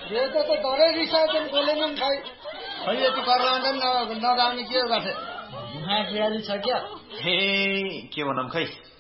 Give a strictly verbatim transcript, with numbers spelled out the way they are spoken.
यो त डरै रिसाउँछन् बोलेनन् खै अहिले त कर्लान्डन नगाउने के गर्छ बिराली छ क्या हे के भनौँ खै